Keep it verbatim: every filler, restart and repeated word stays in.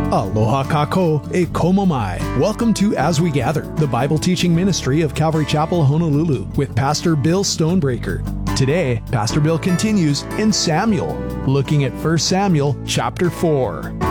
Aloha kako e komo mai. Welcome to As We Gather, the Bible teaching ministry of Calvary Chapel, Honolulu, with Pastor Bill Stonebreaker. Today, Pastor Bill continues in Samuel, looking at First Samuel chapter four.